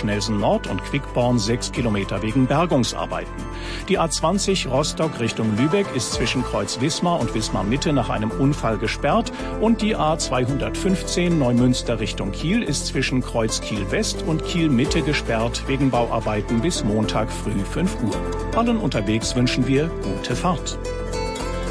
Nelson Nord und Quickborn 6 Kilometer wegen Bergungsarbeiten. Die A20 Rostock Richtung Lübeck ist zwischen Kreuz Wismar und Wismar Mitte nach einem Unfall gesperrt und die A215 Neumünster Richtung Kiel ist zwischen Kreuz Kiel West und Kiel Mitte gesperrt wegen Bauarbeiten bis Montag früh 5 Uhr. Allen unterwegs wünschen wir gute Fahrt.